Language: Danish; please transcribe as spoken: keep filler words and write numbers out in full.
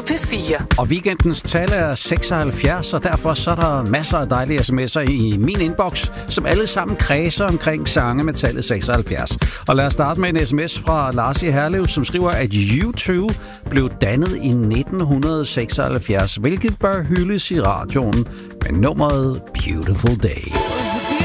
P fire. Og weekendens tal er seksoghalvfjerds, og derfor så er der masser af dejlige sms'er i min inbox, som alle sammen kredser omkring sange med tallet seksoghalvfjerds. Og lad os starte med en sms fra Lars i Herlev, som skriver, at U to blev dannet i nitten seksoghalvfjerds, hvilket bør hyldes i radioen med nummeret Beautiful Day.